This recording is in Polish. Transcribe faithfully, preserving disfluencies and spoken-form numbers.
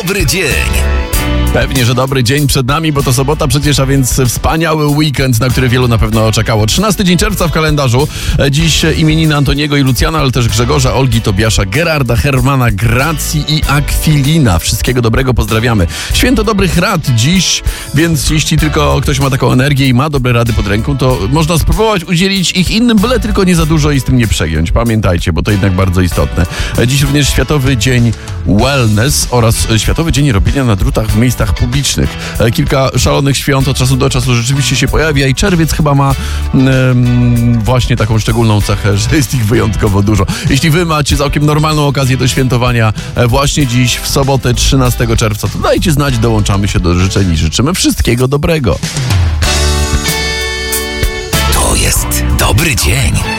dobry dzień. Pewnie, że dobry dzień przed nami, bo to sobota przecież, a więc wspaniały weekend, na który wielu na pewno czekało. trzynasty dzień czerwca w kalendarzu. Dziś imieniny Antoniego i Lucjana, ale też Grzegorza, Olgi, Tobiasza, Gerarda, Hermana, Gracji i Akwilina. Wszystkiego dobrego, pozdrawiamy. Święto dobrych rad dziś, więc jeśli tylko ktoś ma taką energię i ma dobre rady pod ręką, to można spróbować udzielić ich innym, byle tylko nie za dużo i z tym nie przegiąć. Pamiętajcie, bo to jednak bardzo istotne. Dziś również Światowy Dzień Wellness oraz Światowy Dzień Robienia na drutach w miejscach publicznych. Kilka szalonych świąt od czasu do czasu rzeczywiście się pojawia i czerwiec chyba ma um, właśnie taką szczególną cechę, że jest ich wyjątkowo dużo. Jeśli wy macie całkiem normalną okazję do świętowania właśnie dziś, w sobotę trzynastego czerwca, to dajcie znać, dołączamy się do życzeń i życzymy wszystkiego dobrego. To jest dobry dzień.